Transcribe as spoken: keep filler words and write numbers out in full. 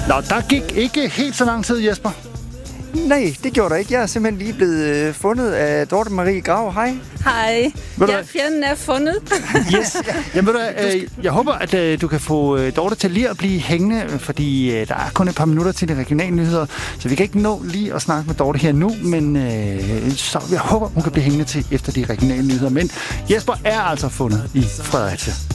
Nå, der gik ikke helt så lang tid, Jesper. Nej, det gjorde der ikke. Jeg er simpelthen lige blevet øh, fundet af Dorte Marie Grav. Hej. Hej. Ja, fjenden er fundet. Yes. Jamen, ved du, øh, jeg håber, at øh, du kan få øh, Dorte til lige at blive hængende, fordi øh, der er kun et par minutter til de regionale nyheder, så vi kan ikke nå lige at snakke med Dorte her nu, men øh, så jeg håber, hun kan blive hængende til efter de regionale nyheder. Men Jesper er altså fundet i Fredericia.